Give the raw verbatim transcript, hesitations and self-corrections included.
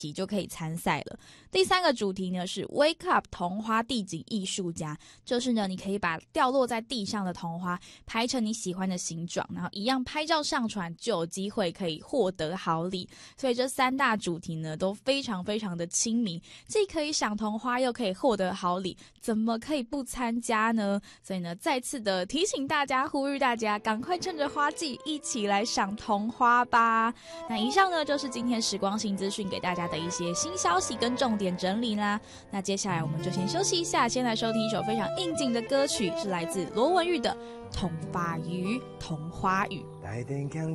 就可以参赛了。第三个主题呢是 Wake Up 桐花地景艺术家，就是呢你可以把掉落在地上的桐花拍成你喜欢的形状，然后一样拍照上传就有机会可以获得好礼。所以这三大主题呢都非常非常的亲民，既可以赏桐花又可以获得好礼，怎么可以不参加呢？所以呢再次的提醒大家，呼吁大家赶快趁着花季一起来赏桐花吧。那以上呢就是今天时光新资讯给大家的一些新消息跟重点整理啦。那接下来我们就先休息一下，先来收听一首非常应景的歌曲，是来自罗文玉的《桐花雨》桐花雨。